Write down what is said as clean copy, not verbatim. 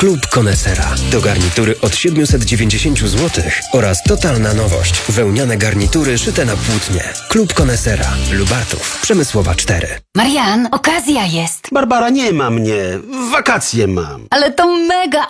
Klub Konesera. To garnitury od 790 zł oraz totalna nowość. Wełniane garnitury szyte na płótnie. Klub Konesera. Lubartów. Przemysłowa 4. Marian, okazja jest. Barbara, nie ma mnie. Wakacje mam. Ale to mega